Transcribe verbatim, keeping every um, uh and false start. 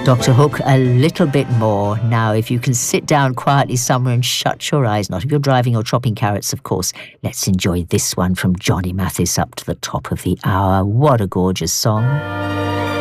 Doctor Hook, a little bit more. Now, if you can sit down quietly somewhere and shut your eyes, not if you're driving or chopping carrots, of course, let's enjoy this one from Johnny Mathis up to the top of the hour. What a gorgeous song.